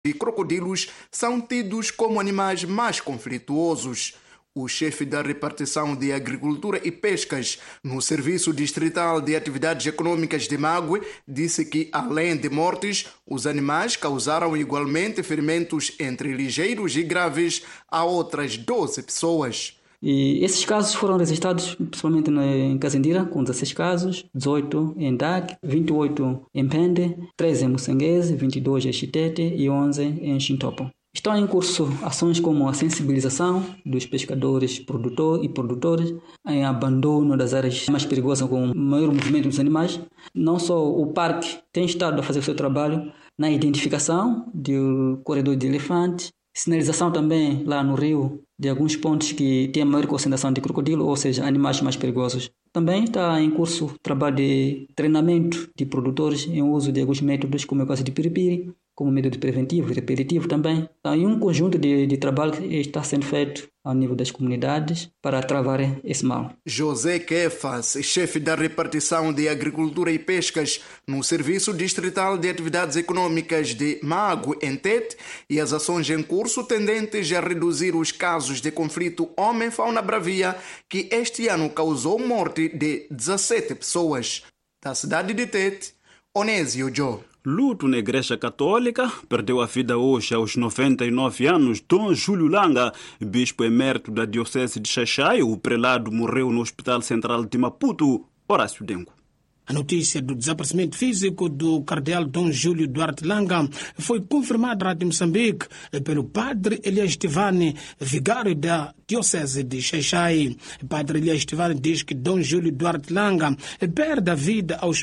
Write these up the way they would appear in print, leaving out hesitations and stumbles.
e crocodilos são tidos como animais mais conflituosos. O chefe da repartição de Agricultura e Pescas no Serviço Distrital de Atividades Econômicas de Mague disse que, além de mortes, os animais causaram igualmente ferimentos entre ligeiros e graves a outras 12 pessoas. E esses casos foram registrados principalmente em Casindira, com 16 casos, 18 em Dag, 28 em Pende, 13 em Moçanguese, 22 em Chitete e 11 em Xintopo. Estão em curso ações como a sensibilização dos pescadores produtores em abandono das áreas mais perigosas com maior movimento dos animais. Não só o parque tem estado a fazer o seu trabalho na identificação do corredor de elefantes, sinalização também lá no rio de alguns pontos que têm maior concentração de crocodilo, ou seja, animais mais perigosos. Também está em curso o trabalho de treinamento de produtores em uso de alguns métodos, como é o caso de piripiri, como método preventivo e repetitivo também. E um conjunto de trabalho está sendo feito ao nível das comunidades para travar esse mal. José Kefas, chefe da repartição de Agricultura e Pescas no Serviço Distrital de Atividades Econômicas de Mague, em Tete, e as ações em curso tendentes a reduzir os casos de conflito homem-fauna bravia, que este ano causou morte de 17 pessoas. Da cidade de Tete, Onésio Joe. Luto na Igreja Católica, perdeu a vida hoje aos 99 anos Dom Júlio Langa, bispo emérito da Diocese de Xai-Xai. O prelado morreu no Hospital Central de Maputo. Horácio Dengo. A notícia do desaparecimento físico do cardeal Dom Júlio Duarte Langa foi confirmada à Rádio Moçambique pelo padre Elias Tivani, vigário da Diocese de Xai-Xai. Padre Elias Tivani diz que Dom Júlio Duarte Langa perde a vida aos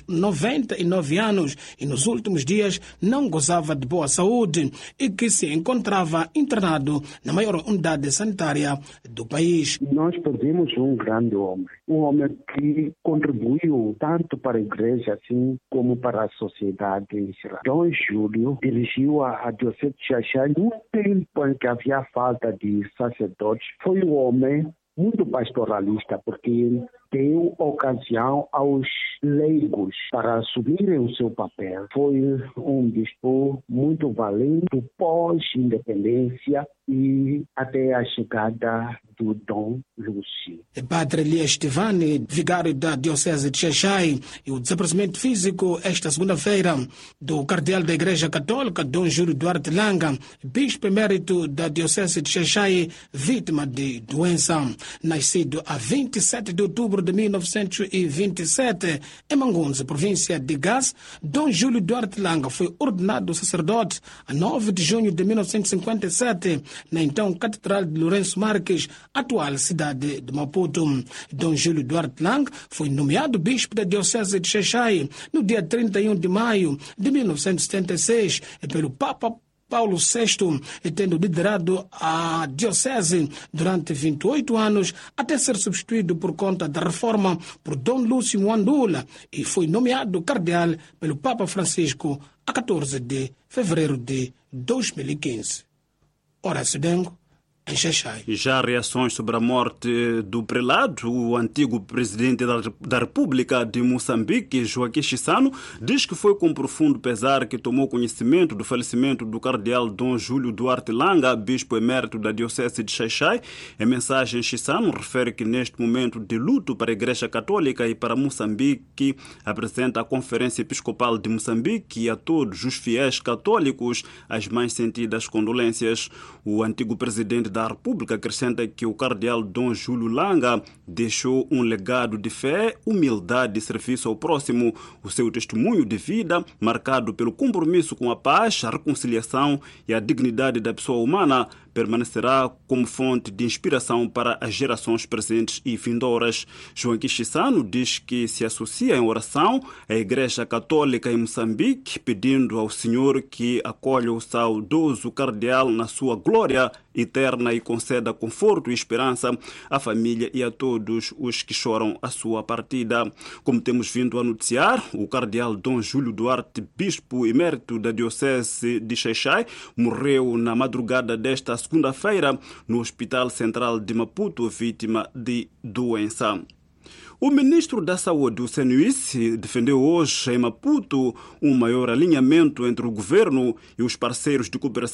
99 anos e nos últimos dias não gozava de boa saúde e que se encontrava internado na maior unidade sanitária do país. Nós perdemos um grande homem que contribuiu tanto para a igreja assim como para a sociedade em geral. Dom Júlio dirigiu a Diocese de Xai-Xai num tempo em que havia falta de sacerdotes. Foi um homem muito pastoralista, porque ele deu ocasião aos leigos para assumirem o seu papel. Foi um bispo muito valente pós-independência e até a chegada do Dom Lúcio. Padre Elias Tivani, vigário da Diocese de Xai-Xai, e o desaparecimento físico esta segunda-feira do cardeal da Igreja Católica, Dom Júlio Duarte Langa, bispo emérito da Diocese de Xai-Xai, vítima de doença. Nascido a 27 de outubro de 1927 em Mangonze, província de Gás, Dom Júlio Duarte Langa foi ordenado sacerdote a 9 de junho de 1957 na então Catedral de Lourenço Marques, atual cidade de Maputo. Dom Júlio Duarte Langa foi nomeado bispo da Diocese de Xai-Xai no dia 31 de maio de 1976 pelo Papa Paulo VI, tendo liderado a diocese durante 28 anos, até ser substituído por conta da reforma por Dom Lúcio Mwandula, e foi nomeado cardeal pelo Papa Francisco a 14 de fevereiro de 2015. Horácio Dengo, em Xai-Xai. Já reações sobre a morte do prelado, o antigo presidente da República de Moçambique, Joaquim Chissano, diz que foi com profundo pesar que tomou conhecimento do falecimento do cardeal Dom Júlio Duarte Langa, bispo emérito da Diocese de Xai-Xai. Em mensagem, Chissano refere que neste momento de luto para a Igreja Católica e para Moçambique, apresenta à Conferência Episcopal de Moçambique e a todos os fiéis católicos as mais sentidas condolências. O antigo presidente da República acrescenta que o cardeal Dom Júlio Langa deixou um legado de fé, humildade e serviço ao próximo. O seu testemunho de vida, marcado pelo compromisso com a paz, a reconciliação e a dignidade da pessoa humana, permanecerá como fonte de inspiração para as gerações presentes e vindouras. Joaquim Chissano diz que se associa em oração à Igreja Católica em Moçambique, pedindo ao Senhor que acolha o saudoso cardeal na sua glória eterna e conceda conforto e esperança à família e a todos os que choram a sua partida. Como temos vindo a noticiar, o cardeal Dom Júlio Duarte, bispo emérito da Diocese de Xai-Xai, morreu na madrugada desta segunda-feira no Hospital Central de Maputo, vítima de doença. O ministro da Saúde, o Senuís, defendeu hoje em Maputo um maior alinhamento entre o governo e os parceiros de cooperação